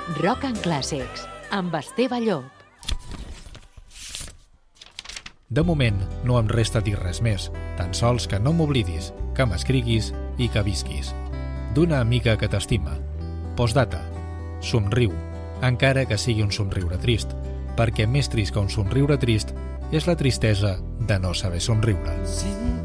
Rock and Classics, amb Esteve Llop. De moment, no em resta dir res més, tan sols que no m'oblidis, que m'escriguis i que visquis. D'una amiga que t'estima. Postdata. Somriu, encara que sigui un somriure trist, perquè més trist que un somriure trist és la tristesa de no saber somriure.